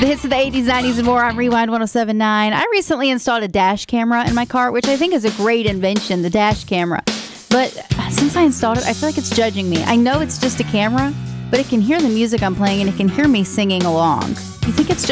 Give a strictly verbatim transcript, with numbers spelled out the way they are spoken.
The hits of the eighties, nineties, and more on Rewind one oh seven point nine. I recently installed a dash camera in my car, which I think is a great invention, the dash camera. But since I installed it, I feel like it's judging me. I know it's just a camera, but it can hear the music I'm playing and it can hear me singing along. You think it's